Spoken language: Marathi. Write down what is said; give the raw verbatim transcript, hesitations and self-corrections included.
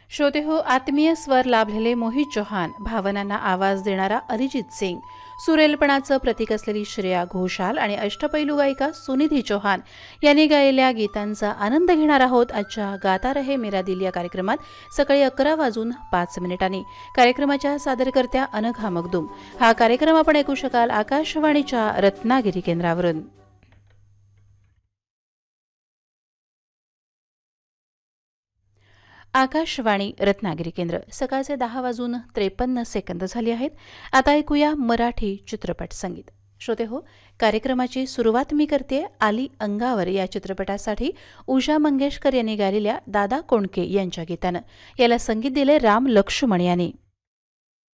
श्रोते हो, आत्मीय स्वर लाभलेले मोहित चौहान, भावनांना आवाज देणारा अरिजित सिंग, सुरेलपणाचं प्रतीक असलेली श्रेया घोषाल आणि अष्टपैलू गायिका सुनिधी चौहान यांनी गायलेल्या गीतांचा आनंद घेणार आहोत आजच्या गाता रहे मेरा दिल या कार्यक्रमात सकाळी अकरा वाजून पाच मिनिटांनी. कार्यक्रमाच्या सादरकर्त्या अनघा मगदूम. हा कार्यक्रम आपण ऐकू शकाल आकाशवाणीच्या रत्नागिरी केंद्रावरून. आकाशवाणी रत्नागिरी केंद्र. सकाळचे दहा वाजून त्रेपन्न सेकंद झाली आहेत. आता ऐकूया मराठी चित्रपट संगीत. श्रोते हो, कार्यक्रमाची सुरुवात मी करते आली अंगावर या चित्रपटासाठी उषा मंगेशकर यांनी गायलेल्या दादा कोंडके यांच्या गीतानं. याला संगीत दिले राम लक्ष्मण यांनी.